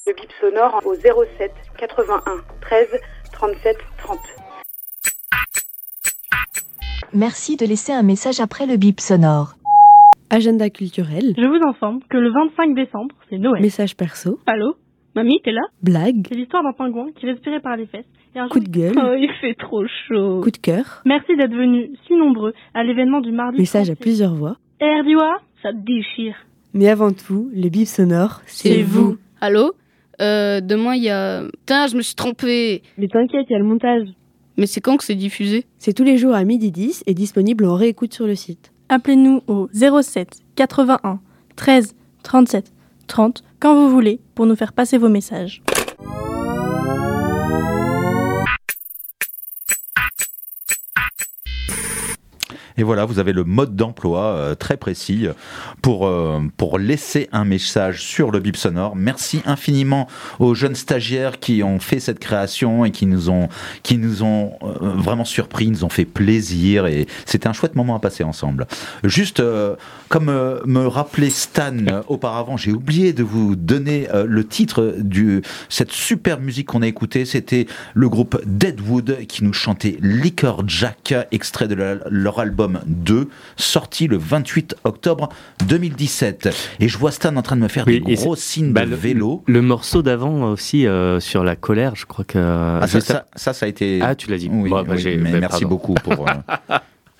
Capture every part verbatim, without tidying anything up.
Le bip sonore au zéro sept quatre-vingt-un treize trente-sept trente. Merci de laisser un message après le bip sonore. Agenda culturel. Je vous informe que le vingt-cinq décembre, c'est Noël. Message perso. Allô ? Mamie, t'es là ? Blague. C'est l'histoire d'un pingouin qui respirait par les fesses. Et un Coup jour, de gueule. Oh, il fait trop chaud. Coup de cœur. Merci d'être venus si nombreux à l'événement du mardi. Message à plusieurs voix. R D O A, ça te déchire. Mais avant tout, le bip sonore, c'est, c'est vous. vous. Allô ? Euh, demain, il y a... Putain, je me suis trompée. Mais t'inquiète, il y a le montage. Mais c'est quand que c'est diffusé ? C'est tous les jours à midi dix et disponible en réécoute sur le site. Appelez-nous au zéro sept quatre-vingt-un treize trente-sept trente quand vous voulez pour nous faire passer vos messages. Et voilà, vous avez le mode d'emploi euh, très précis pour, euh, pour laisser un message sur le bip sonore. Merci infiniment aux jeunes stagiaires qui ont fait cette création et qui nous ont, qui nous ont euh, vraiment surpris, nous ont fait plaisir et c'était un chouette moment à passer ensemble. Juste, euh, comme euh, me rappelait Stan euh, auparavant, j'ai oublié de vous donner euh, le titre de cette superbe musique qu'on a écoutée. C'était le groupe Deadwood qui nous chantait Liquor Jack, extrait de la, leur album deux, sorti le vingt-huit octobre deux mille dix-sept. Et je vois Stan en train de me faire oui, des gros signes bah, de le, vélo. Le morceau d'avant aussi, euh, sur la colère, je crois que... Ah, ça, ça, ça, ça a été... Ah, tu l'as dit. Oui, bon, bah, oui, j'ai... mais bah, merci pardon. beaucoup pour... Euh...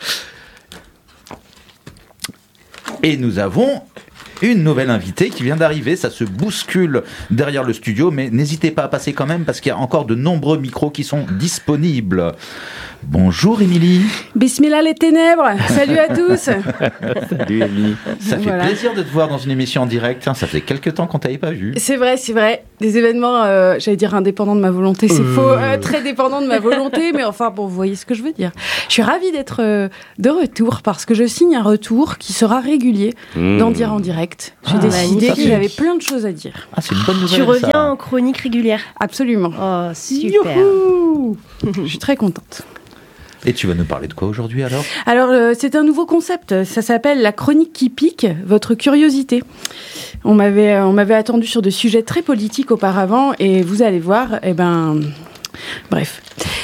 Et nous avons... une nouvelle invitée qui vient d'arriver, ça se bouscule derrière le studio, mais n'hésitez pas à passer quand même parce qu'il y a encore de nombreux micros qui sont disponibles. Bonjour Émilie. Bismillah les ténèbres, salut à tous. Salut Émilie. Ça fait voilà. plaisir de te voir dans une émission en direct, ça faisait quelques temps qu'on t'avait pas vu. C'est vrai, c'est vrai, des événements, euh, j'allais dire indépendants de ma volonté, c'est euh... faux, euh, très dépendants de ma volonté, mais enfin bon, vous voyez ce que je veux dire. Je suis ravie d'être euh, de retour parce que je signe un retour qui sera régulier mmh. d'en dire en direct. J'ai ah, décidé que j'avais plein de choses à dire. Ah, c'est une bonne nouvelle. Tu reviens ça. en chronique régulière. Absolument. Oh, super. Je suis très contente. Et tu vas nous parler de quoi aujourd'hui alors ? Alors, euh, c'est un nouveau concept. Ça s'appelle la chronique qui pique, votre curiosité. On m'avait, on m'avait attendu sur de sujets très politiques auparavant et vous allez voir, eh ben, bref.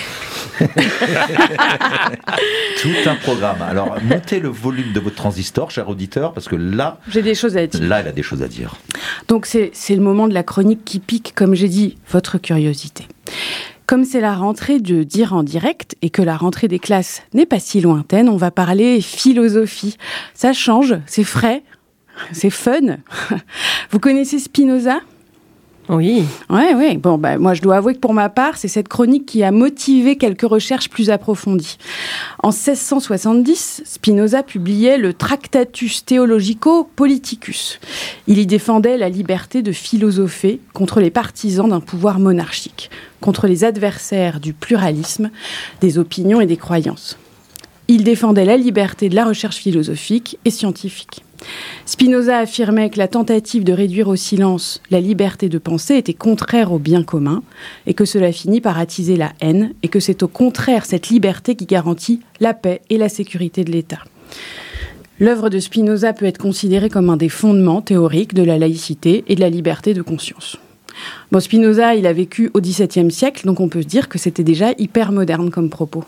Tout un programme. Alors, montez le volume de votre transistor, cher auditeur, parce que là... J'ai des choses à dire. Là, elle a des choses à dire. Donc, c'est, c'est le moment de la chronique qui pique, comme j'ai dit, votre curiosité. Comme c'est la rentrée de Dire en direct et que la rentrée des classes n'est pas si lointaine, on va parler philosophie. Ça change, c'est frais, c'est fun. Vous connaissez Spinoza ? Oui. Ouais, ouais. Bon, bah, moi, je dois avouer que pour ma part, c'est cette chronique qui a motivé quelques recherches plus approfondies. En seize cent soixante-dix, Spinoza publiait le Tractatus Theologico Politicus. Il y défendait la liberté de philosopher contre les partisans d'un pouvoir monarchique, contre les adversaires du pluralisme, des opinions et des croyances. Il défendait la liberté de la recherche philosophique et scientifique. Spinoza affirmait que la tentative de réduire au silence la liberté de penser était contraire au bien commun et que cela finit par attiser la haine et que c'est au contraire cette liberté qui garantit la paix et la sécurité de l'État. L'œuvre de Spinoza peut être considérée comme un des fondements théoriques de la laïcité et de la liberté de conscience. Bon, Spinoza, il a vécu au dix-septième siècle, donc on peut se dire que c'était déjà hyper moderne comme propos.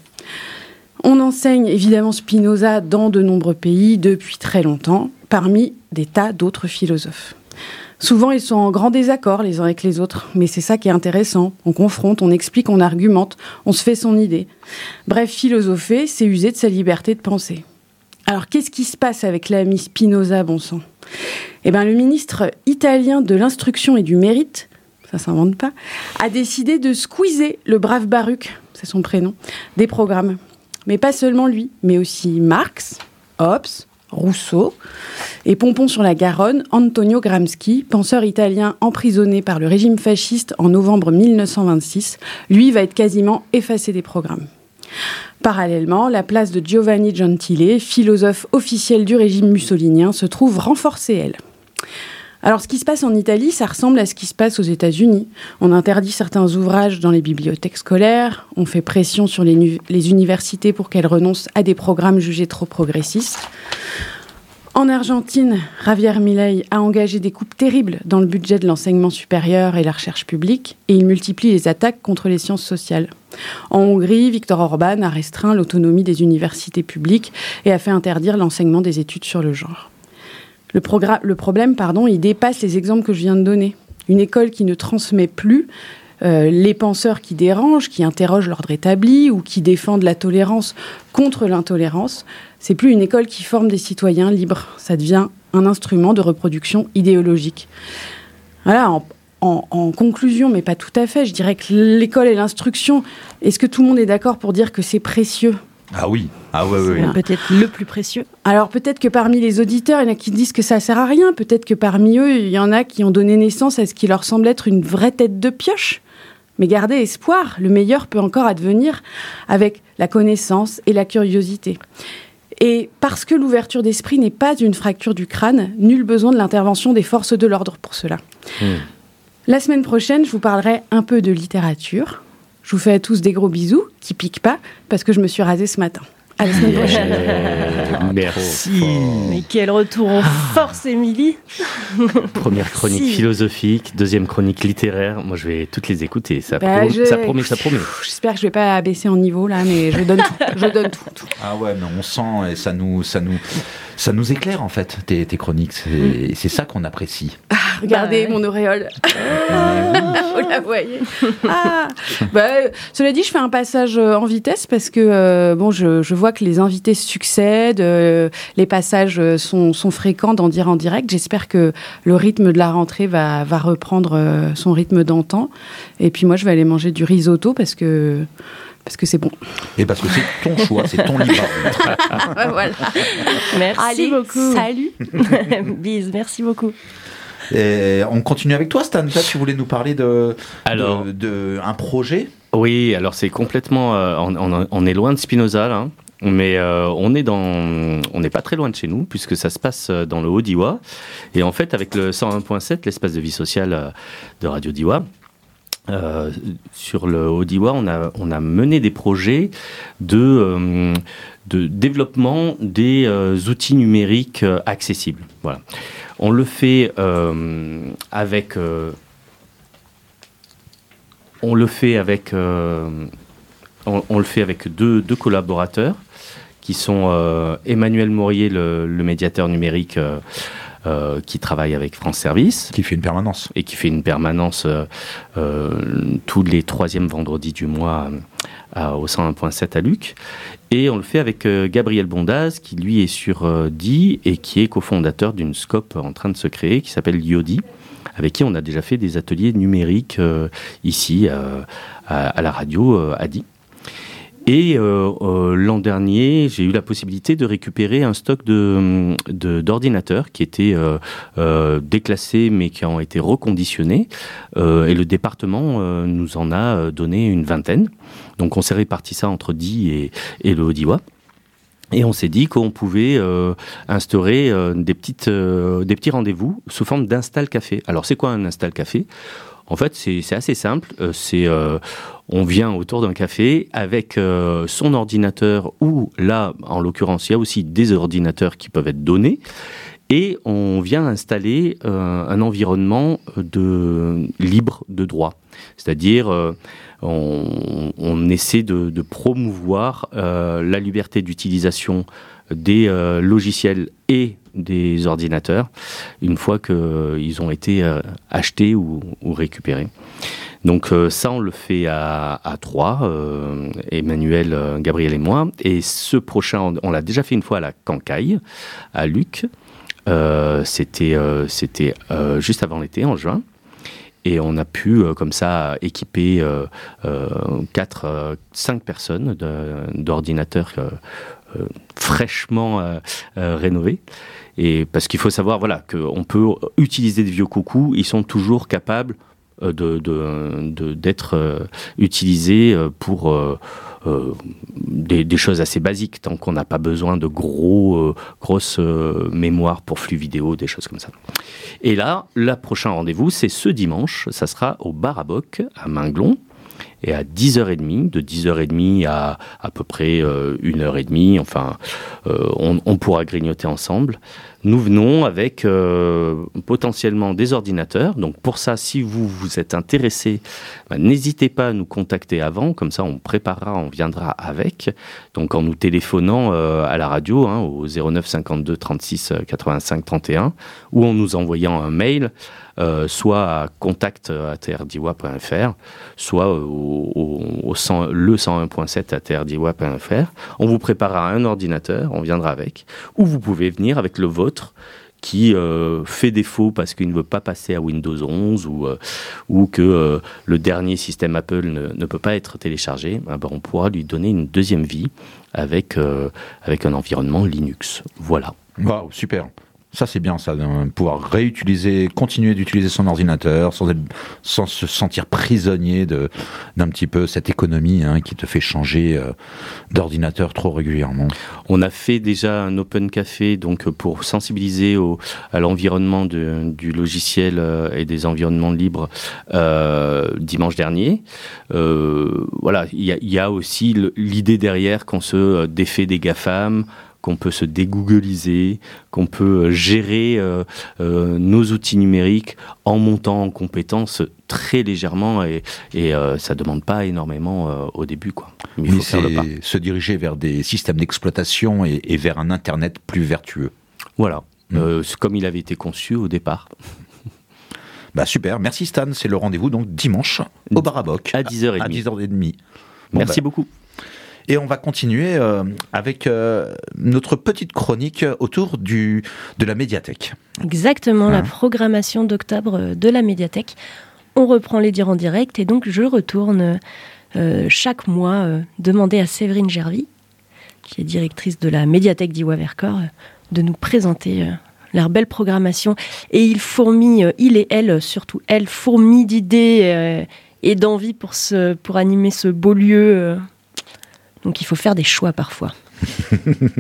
On enseigne évidemment Spinoza dans de nombreux pays depuis très longtemps, parmi des tas d'autres philosophes. Souvent, ils sont en grand désaccord les uns avec les autres, mais c'est ça qui est intéressant. On confronte, on explique, on argumente, on se fait son idée. Bref, philosopher, c'est user de sa liberté de penser. Alors, qu'est-ce qui se passe avec l'ami Spinoza, bon sang ? Eh bien, le ministre italien de l'Instruction et du Mérite, ça s'invente pas, a décidé de squeezer le brave Baruch, c'est son prénom, des programmes. Mais pas seulement lui, mais aussi Marx, Hobbes, Rousseau et pompon sur la Garonne, Antonio Gramsci, penseur italien emprisonné par le régime fasciste en novembre mille neuf cent vingt-six, lui va être quasiment effacé des programmes. Parallèlement, la place de Giovanni Gentile, philosophe officiel du régime mussolinien, se trouve renforcée, elle. Alors, ce qui se passe en Italie, ça ressemble à ce qui se passe aux États-Unis. On interdit certains ouvrages dans les bibliothèques scolaires, on fait pression sur les, nu- les universités pour qu'elles renoncent à des programmes jugés trop progressistes. En Argentine, Javier Milei a engagé des coupes terribles dans le budget de l'enseignement supérieur et la recherche publique, et il multiplie les attaques contre les sciences sociales. En Hongrie, Viktor Orban a restreint l'autonomie des universités publiques et a fait interdire l'enseignement des études sur le genre. Le, progr- le problème, pardon, il dépasse les exemples que je viens de donner. Une école qui ne transmet plus euh, les penseurs qui dérangent, qui interrogent l'ordre établi ou qui défendent la tolérance contre l'intolérance, c'est plus une école qui forme des citoyens libres. Ça devient un instrument de reproduction idéologique. Voilà, en, en, en conclusion, mais pas tout à fait, je dirais que l'école et l'instruction, est-ce que tout le monde est d'accord pour dire que c'est précieux ? Ah oui, ah ouais, ouais, ouais. Peut-être le plus précieux. Alors peut-être que parmi les auditeurs, il y en a qui disent que ça sert à rien. Peut-être que parmi eux, il y en a qui ont donné naissance à ce qui leur semble être une vraie tête de pioche. Mais gardez espoir, le meilleur peut encore advenir avec la connaissance et la curiosité. Et parce que l'ouverture d'esprit n'est pas une fracture du crâne, nul besoin de l'intervention des forces de l'ordre pour cela. Mmh. La semaine prochaine, je vous parlerai un peu de littérature. Je vous fais à tous des gros bisous, qui piquent pas, parce que je me suis rasée ce matin. À la semaine prochaine. Yeah, merci. Mais quel retour en force, Émilie. Première chronique si. philosophique, deuxième chronique littéraire. Moi, je vais toutes les écouter. Ça, bah, pro- je... ça promet, ça promet. J'espère que je vais pas abaisser en niveau là, mais je donne tout. Je donne tout, tout. Ah ouais, mais on sent et ça nous, ça nous, ça nous éclaire en fait tes, tes chroniques. C'est, mm. c'est ça qu'on apprécie. Ah, regardez bah, ouais. mon auréole. Ah, vous la voyez. Ah. Bah, cela dit, je fais un passage en vitesse parce que euh, bon, je, je vois que les invités succèdent, euh, les passages sont, sont fréquents d'en dire en direct. J'espère que le rythme de la rentrée va, va reprendre euh, son rythme d'antan. Et puis moi, je vais aller manger du risotto parce que, parce que c'est bon. Et parce que c'est ton choix, c'est ton libre arbitre. Voilà. Merci Allez, beaucoup. Salut. Bise, merci beaucoup. Et on continue avec toi, Stan. Là, tu voulais nous parler de, alors, de, de un projet. Oui, alors c'est complètement... Euh, on, on, on est loin de Spinoza, là. Mais euh, on est dans, on n'est pas très loin de chez nous puisque ça se passe dans le Haut-Diois. Et en fait, avec le cent un point sept, l'espace de vie sociale de Radio Diois, euh, sur le Haut-Diois, on a, on a mené des projets de, euh, de développement des euh, outils numériques euh, accessibles. Voilà. On le fait euh, avec, euh, on le fait avec, euh, on, on le fait avec deux, deux collaborateurs. Qui sont euh, Emmanuel Maurier, le, le médiateur numérique euh, euh, qui travaille avec France Service. Qui fait une permanence. Et qui fait une permanence euh, euh, tous les troisièmes vendredis du mois euh, au cent un point sept à Luc. Et on le fait avec euh, Gabriel Bondaz, qui lui est sur euh, D I et qui est cofondateur d'une scope en train de se créer, qui s'appelle Yodi, avec qui on a déjà fait des ateliers numériques euh, ici euh, à, à la radio euh, à D I. Et euh, euh, l'an dernier, j'ai eu la possibilité de récupérer un stock de, de, d'ordinateurs qui étaient euh, euh, déclassés mais qui ont été reconditionnés. Euh, et le département euh, nous en a donné une vingtaine. Donc on s'est réparti ça entre D I et, et le Haut-Diois. Et on s'est dit qu'on pouvait euh, instaurer euh, des, petites, euh, des petits rendez-vous sous forme d'install café. Alors c'est quoi un install café ? En fait, c'est, c'est assez simple. Euh, c'est, euh, on vient autour d'un café avec euh, son ordinateur ou là, en l'occurrence, il y a aussi des ordinateurs qui peuvent être donnés. Et on vient installer euh, un environnement de, libre de droit. C'est-à-dire, euh, on, on essaie de, de promouvoir euh, la liberté d'utilisation des euh, logiciels et des ordinateurs une fois qu'ils euh, ont été euh, achetés ou, ou récupérés. Donc euh, ça, on le fait à, à trois, euh, Emmanuel, euh, Gabriel et moi. Et ce prochain, on, on l'a déjà fait une fois à la Cancaille, à Luc. Euh, c'était euh, c'était euh, juste avant l'été, en juin. Et on a pu, euh, comme ça, équiper euh, euh, quatre, euh, cinq personnes de, d'ordinateurs euh, euh, fraîchement euh, euh, rénovés. Et parce qu'il faut savoir, voilà, qu'on peut utiliser des vieux coucous, ils sont toujours capables de, de, de, d'être euh, utilisés pour euh, euh, des, des choses assez basiques, tant qu'on n'a pas besoin de gros, euh, grosses euh, mémoires pour flux vidéo, des choses comme ça. Et là, le prochain rendez-vous, c'est ce dimanche, ça sera au Bar à Boc, à Minglon. Et à dix heures trente, de dix heures trente à à peu près euh, une heure trente, enfin, euh, on, on pourra grignoter ensemble. nous venons avec euh, potentiellement des ordinateurs. Donc pour ça, si vous vous êtes intéressé, bah, n'hésitez pas à nous contacter avant, comme ça on préparera, on viendra avec. Donc en nous téléphonant euh, à la radio hein, au zéro neuf cinquante-deux trente-six quatre-vingt-cinq trente et un ou en nous envoyant un mail. Euh, soit à contact arobase t r d i w a point f r, soit au, au, au cent, le cent un point sept arobase t r d i w a point f r. On vous préparera un ordinateur, on viendra avec, ou vous pouvez venir avec le vôtre qui euh, fait défaut parce qu'il ne veut pas passer à Windows onze ou, euh, ou que euh, le dernier système Apple ne, ne peut pas être téléchargé. Eh ben, on pourra lui donner une deuxième vie avec, euh, avec un environnement Linux. Voilà. Waouh, super. Ça, c'est bien, ça, de pouvoir réutiliser, continuer d'utiliser son ordinateur sans, être, sans se sentir prisonnier de, d'un petit peu cette économie hein, qui te fait changer euh, d'ordinateur trop régulièrement. On a fait déjà un Open Café donc, pour sensibiliser au, à l'environnement de, du logiciel euh, et des environnements libres euh, dimanche dernier. Euh, voilà, il y, y a aussi le, l'idée derrière qu'on se défait des GAFAM, qu'on peut se dégoogliser, qu'on peut gérer euh, euh, nos outils numériques en montant en compétences très légèrement et, et euh, ça ne demande pas énormément euh, au début, quoi. Mais il faut faire le pas. Se diriger vers des systèmes d'exploitation et, et vers un Internet plus vertueux. Voilà, mmh. euh, c'est comme il avait été conçu au départ. Bah super, merci Stan, c'est le rendez-vous donc dimanche au Bar à Bock à dix heures trente. À dix heures trente. Bon, merci bah. beaucoup. Et on va continuer euh, avec euh, notre petite chronique autour du, de la médiathèque. Exactement, hein. La programmation d'octobre de la médiathèque. On reprend les dires en direct et donc je retourne euh, chaque mois euh, demander à Séverine Gervy, qui est directrice de la médiathèque d'Iwa-Vercors, euh, de nous présenter euh, leur belle programmation. Et il fourmille, euh, il et elle, surtout elle, fourmille d'idées euh, et d'envie pour, ce, pour animer ce beau lieu. Euh, Donc il faut faire des choix parfois.